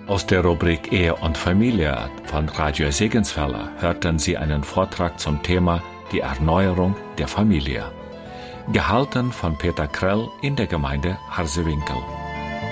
Aus der Rubrik Ehe und Familie von Radio Segenswelle hörten Sie einen Vortrag zum Thema Die Erneuerung der Familie, gehalten von Peter Krell in der Gemeinde Harsewinkel.